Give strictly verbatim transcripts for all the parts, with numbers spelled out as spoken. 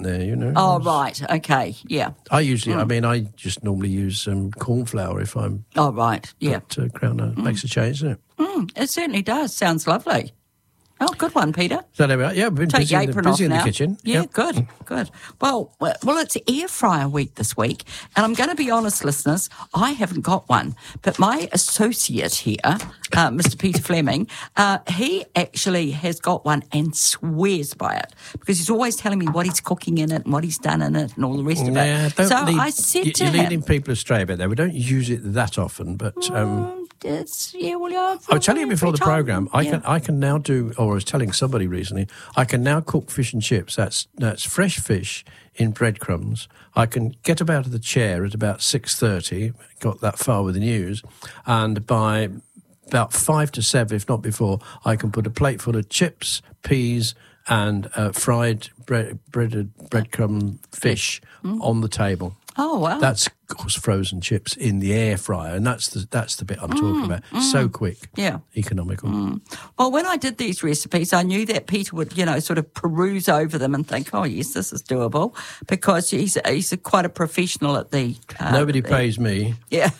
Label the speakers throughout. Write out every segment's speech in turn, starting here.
Speaker 1: there, you know.
Speaker 2: Oh, right. Okay. Yeah.
Speaker 1: I usually, mm. I mean, I just normally use um, corn flour if I'm...
Speaker 2: Oh, right. Yeah.
Speaker 1: But uh, groundnut mm. makes a change, doesn't it?
Speaker 2: Mm, it certainly does. Sounds lovely. Oh, good one, Peter.
Speaker 1: So there we are. Yeah, we've been
Speaker 2: Take
Speaker 1: busy,
Speaker 2: your
Speaker 1: in,
Speaker 2: apron
Speaker 1: the, busy
Speaker 2: off
Speaker 1: in
Speaker 2: now.
Speaker 1: the kitchen.
Speaker 2: Yeah,
Speaker 1: yep.
Speaker 2: good, good. Well, well, it's air fryer week this week, and I'm going to be honest, listeners, I haven't got one, but my associate here, uh, Mister Peter Fleming, uh, he actually has got one and swears by it because he's always telling me what he's cooking in it and what he's done in it and all the rest of
Speaker 1: yeah,
Speaker 2: it.
Speaker 1: Don't
Speaker 2: So
Speaker 1: lead,
Speaker 2: I said
Speaker 1: you,
Speaker 2: to
Speaker 1: you're
Speaker 2: him,
Speaker 1: leading people astray about that. We don't use it that often, but. Um,
Speaker 2: It's, yeah, well, yeah,
Speaker 1: I'll tell you before the programme, I
Speaker 2: yeah.
Speaker 1: can I can now do, or I was telling somebody recently, I can now cook fish and chips. That's that's fresh fish in breadcrumbs. I can get up out of the chair at about six thirty, got that far with the news, and by about five to seven, if not before, I can put a plate full of chips, peas, and uh, fried bread, breaded breadcrumb fish mm. on the table.
Speaker 2: Oh, wow.
Speaker 1: That's, of course, frozen chips in the air fryer, and that's the that's the bit I'm talking
Speaker 2: mm,
Speaker 1: about.
Speaker 2: Mm,
Speaker 1: so quick,
Speaker 2: yeah,
Speaker 1: economical.
Speaker 2: Mm. Well, when I did these recipes, I knew that Peter would, you know, sort of peruse over them and think, oh, yes, this is doable, because he's he's a, quite a professional at the... Uh,
Speaker 1: Nobody
Speaker 2: the,
Speaker 1: pays me.
Speaker 2: Yeah.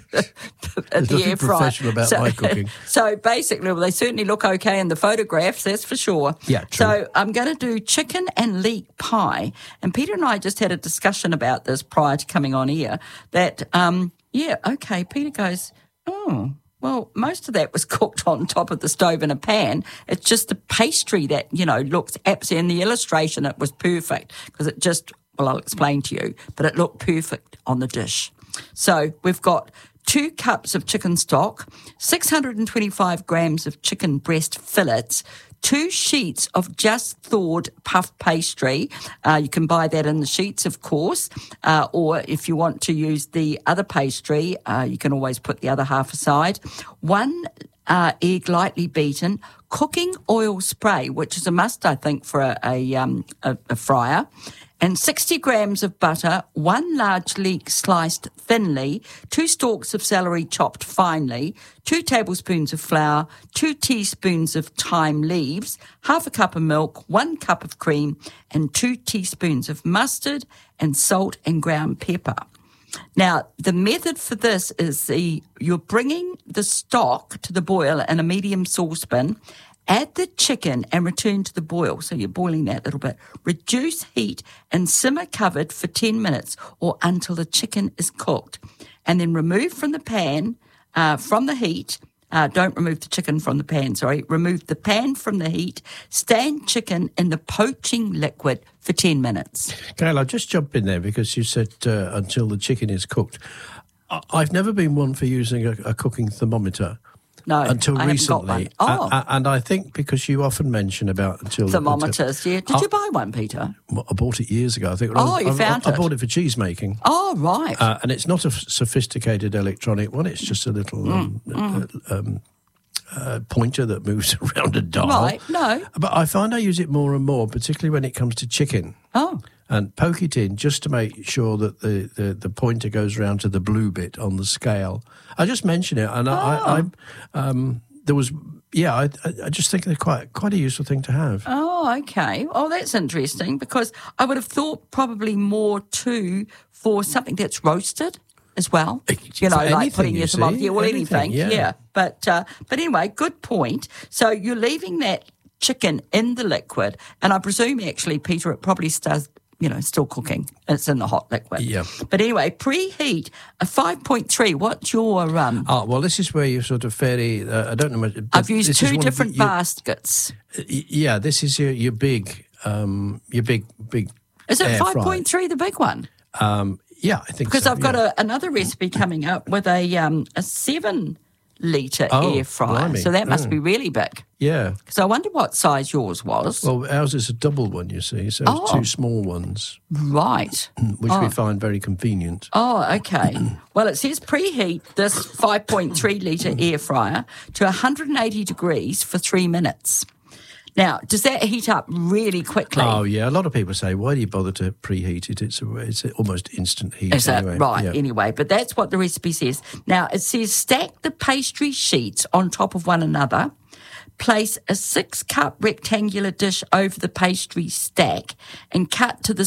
Speaker 2: At the air fryer.
Speaker 1: Professional about
Speaker 2: so,
Speaker 1: my cooking.
Speaker 2: So basically, well, they certainly look okay in the photographs, that's for sure.
Speaker 1: Yeah, true.
Speaker 2: So I'm going to do chicken and leek pie, and Peter and I just had a discussion about this prior to coming on air, that, um, yeah, okay, Peter goes, oh, well, most of that was cooked on top of the stove in a pan. It's just the pastry that, you know, looks absolutely, in the illustration it was perfect, because it just, well, I'll explain to you, but it looked perfect on the dish. So we've got two cups of chicken stock, six hundred twenty-five grams of chicken breast fillets, two sheets of just thawed puff pastry. Uh, you can buy that in the sheets, of course, uh, or if you want to use the other pastry, uh, you can always put the other half aside. One uh, egg lightly beaten, cooking oil spray, which is a must, I think, for a, a, um, a, a fryer, and sixty grams of butter, one large leek sliced thinly, two stalks of celery chopped finely, two tablespoons of flour, two teaspoons of thyme leaves, half a cup of milk, one cup of cream, and two teaspoons of mustard and salt and ground pepper. Now, the method for this is the you're bringing the stock to the boil in a medium saucepan. Add the chicken and return to the boil. So you're boiling that a little bit. Reduce heat and simmer covered for ten minutes or until the chicken is cooked. And then remove from the pan, uh, from the heat. Uh, don't remove the chicken from the pan, sorry. Remove the pan from the heat. Stand chicken in the poaching liquid for ten minutes.
Speaker 1: Gail, I'll just jump in there because you said uh, until the chicken is cooked. I- I've never been one for using a, a cooking thermometer.
Speaker 2: No,
Speaker 1: until
Speaker 2: I
Speaker 1: recently.
Speaker 2: Haven't got one. Oh.
Speaker 1: Uh, and I think because you often mention about until
Speaker 2: thermometers,
Speaker 1: until,
Speaker 2: yeah. Did you buy one, Peter?
Speaker 1: I bought it years ago. I think.
Speaker 2: Oh,
Speaker 1: I,
Speaker 2: you
Speaker 1: I,
Speaker 2: found
Speaker 1: I,
Speaker 2: it.
Speaker 1: I bought it for cheese making.
Speaker 2: Oh, right.
Speaker 1: Uh, and it's not a sophisticated electronic one. It's just a little
Speaker 2: mm,
Speaker 1: um,
Speaker 2: mm.
Speaker 1: Uh, um, uh, pointer that moves around a dial.
Speaker 2: Right. No.
Speaker 1: But I find I use it more and more, particularly when it comes to chicken.
Speaker 2: Oh.
Speaker 1: And poke it in just to make sure that the, the, the pointer goes round to the blue bit on the scale. I just mention it, and
Speaker 2: oh.
Speaker 1: I, I um, there was, yeah, I, I just think they're quite quite a useful thing to have.
Speaker 2: Oh, okay. Oh, that's interesting, because I would have thought probably more too for something that's roasted as well. You know,
Speaker 1: For
Speaker 2: like
Speaker 1: anything,
Speaker 2: putting
Speaker 1: you
Speaker 2: your thermometer,
Speaker 1: see.
Speaker 2: yeah, well,
Speaker 1: Anything,
Speaker 2: anything,
Speaker 1: yeah.
Speaker 2: yeah. But uh, but anyway, good point. So you're leaving that chicken in the liquid, and I presume actually, Peter, it probably does. You know, still cooking. It's in the hot liquid.
Speaker 1: Yeah.
Speaker 2: But anyway, preheat a five point three. What's your... Um,
Speaker 1: oh, well, this is where you're sort of fairly... Uh, I don't know much...
Speaker 2: I've used two different
Speaker 1: your,
Speaker 2: baskets.
Speaker 1: Yeah, this is your, your big... Um, your big, big
Speaker 2: Is it
Speaker 1: five
Speaker 2: point three, the big one?
Speaker 1: Um, yeah, I think
Speaker 2: because
Speaker 1: so.
Speaker 2: Because I've
Speaker 1: yeah.
Speaker 2: got a, another recipe coming up with a um, a seven... litre
Speaker 1: oh,
Speaker 2: air fryer.
Speaker 1: blimey.
Speaker 2: So that must
Speaker 1: oh.
Speaker 2: be really big.
Speaker 1: Yeah.
Speaker 2: Because I wonder what size yours was.
Speaker 1: Well, ours is a double one, you see, so
Speaker 2: oh.
Speaker 1: it's two small ones.
Speaker 2: Right.
Speaker 1: Which
Speaker 2: oh.
Speaker 1: we find very convenient.
Speaker 2: Oh, okay. Well, it says preheat this five point three litre air fryer to one hundred eighty degrees for three minutes. Now, does that heat up really quickly?
Speaker 1: Oh, yeah. A lot of people say, why do you bother to preheat it? It's a, it's a almost instant heat.
Speaker 2: Is
Speaker 1: anyway.
Speaker 2: it? Right,
Speaker 1: yeah.
Speaker 2: anyway. But that's what the recipe says. Now, it says stack the pastry sheets on top of one another. Place a six-cup rectangular dish over the pastry stack and cut to the